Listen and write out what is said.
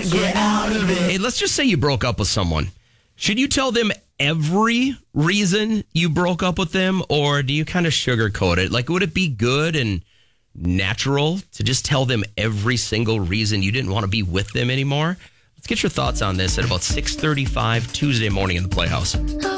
can't get out of it. Hey, let's just say you broke up with someone. Should you tell them every reason you broke up with them, or do you kind of sugarcoat it? Like, would it be good and natural to just tell them every single reason you didn't want to be with them anymore? Let's get your thoughts on this at about 6:35 Tuesday morning in the Playhouse.